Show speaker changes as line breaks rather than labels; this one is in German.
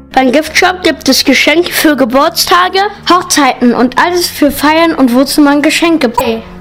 Beim Giftshop gibt es Geschenke für Geburtstage, Hochzeiten und alles für Feiern und wozu man Geschenke braucht.